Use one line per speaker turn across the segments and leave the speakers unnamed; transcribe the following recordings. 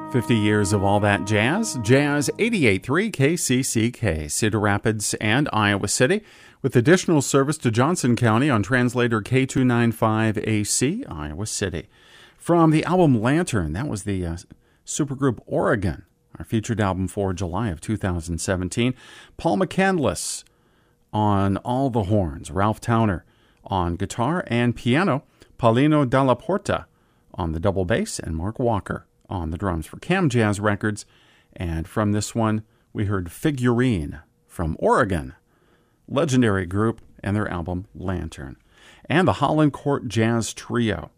50 years of all that jazz. Jazz 88.3 KCCK, Cedar Rapids and Iowa City, with additional service to Johnson County on translator K295AC, Iowa City. From the album Lantern, that was the supergroup Oregon, our featured album for July of 2017. Paul McCandless on all the horns, Ralph Towner on guitar and piano, Paulino Dalla Porta on the double bass, and Mark Walker on the drums for Cam Jazz Records. And from this one, we heard Figurine from Oregon, legendary group, and their album Lantern. And the Holland Court Jazz Trio.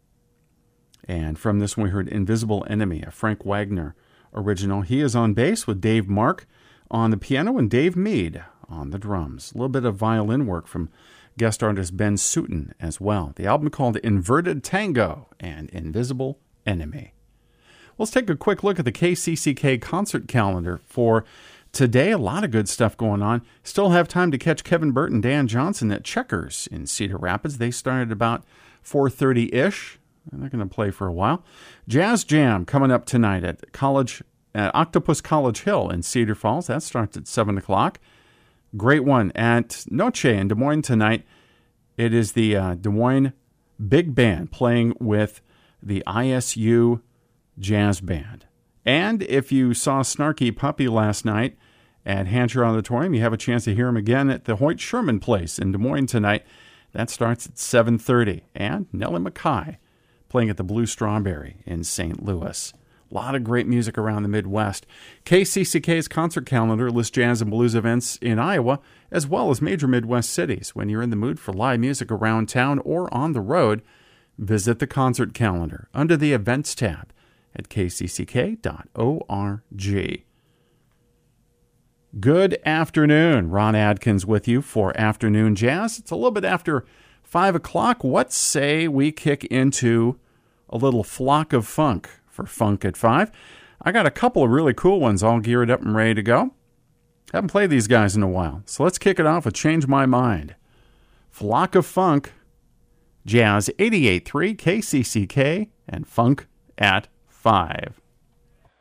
And from this one, we heard Invisible Enemy, a Frank Wagner original. He is on bass with Dave Mark on the piano and Dave Mead on the drums. A little bit of violin work from guest artist Ben Sutton as well. The album called Inverted Tango and Invisible Enemy. Let's take a quick look at the KCCK concert calendar for today. A lot of good stuff going on. Still have time to catch Kevin Burt and Dan Johnson at Checkers in Cedar Rapids. They started about 4:30-ish. And they're going to play for a while. Jazz Jam coming up tonight at Octopus College Hill in Cedar Falls. That starts at 7 o'clock. Great one at Noche in Des Moines tonight. It is the Des Moines Big Band playing with the ISU Jazz Band. And if you saw Snarky Puppy last night at Hansher Auditorium, you have a chance to hear him again at the Hoyt Sherman Place in Des Moines tonight. That starts at 7:30. And Nellie McKay playing at the Blue Strawberry in St. Louis. A lot of great music around the Midwest. KCCK's concert calendar lists jazz and blues events in Iowa, as well as major Midwest cities. When you're in the mood for live music around town or on the road, visit the concert calendar under the Events tab at kcck.org. Good afternoon. Ron Adkins with you for Afternoon Jazz. It's a little bit after 5 o'clock. What say we kick into a little Flock of Funk for Funk at 5? I got a couple of really cool ones all geared up and ready to go. Haven't played these guys in a while, so let's kick it off with Change My Mind. Flock of Funk, Jazz 88.3 KCCK, and Funk at 5.